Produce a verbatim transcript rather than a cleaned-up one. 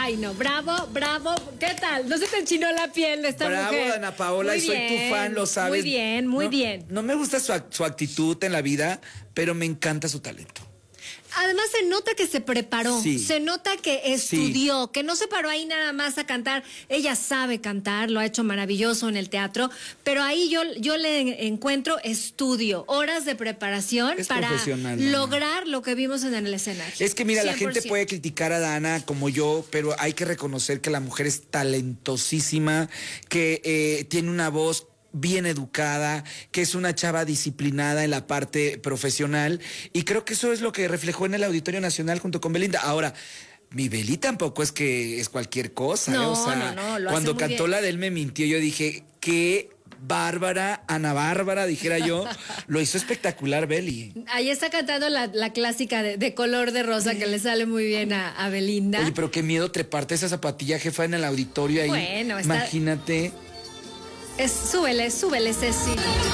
Ay, no, bravo, bravo. ¿Qué tal? ¿No se te enchinó la piel de esta Bravo, mujer? Dana Paola, Muy y soy bien, tu fan, lo sabes. Muy bien, muy No- bien. No me gusta su, ac- su actitud en la vida, pero me encanta su talento. Además se nota que se preparó, Sí. se nota que estudió, que no se paró ahí nada más a cantar. Ella sabe cantar, lo ha hecho maravilloso en el teatro, pero ahí yo, yo le encuentro estudio, horas de preparación Es para profesional, Dana. lograr lo que vimos en el escenario. Es que mira, la cien por gente ciento. puede criticar a Dana como yo, pero hay que reconocer que la mujer es talentosísima, que eh, tiene una voz bien educada, que es una chava disciplinada en la parte profesional, y creo que eso es lo que reflejó en el Auditorio Nacional junto con Belinda. Ahora, mi Beli tampoco es que es cualquier cosa, No, ¿eh? O sea, no, no, lo hace cuando muy cantó bien. la de Él me mintió, yo dije, qué bárbara, Ana Bárbara, dijera yo, lo hizo espectacular Beli. Ahí está cantando la, la clásica de, de color de rosa que le sale muy bien a, a Belinda. Oye, pero qué miedo treparte esa zapatilla, jefa, en el auditorio ahí. Bueno, está- Imagínate. Es, súbele, súbele, Ceci.